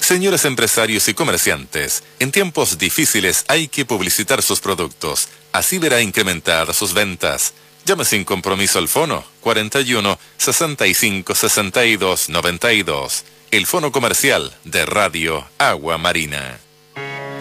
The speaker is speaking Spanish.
Señores empresarios y comerciantes, en tiempos difíciles hay que publicitar sus productos. Así verá incrementar sus ventas. Llame sin compromiso al fono 41 65 62 92. El fono comercial de Radio Agua Marina.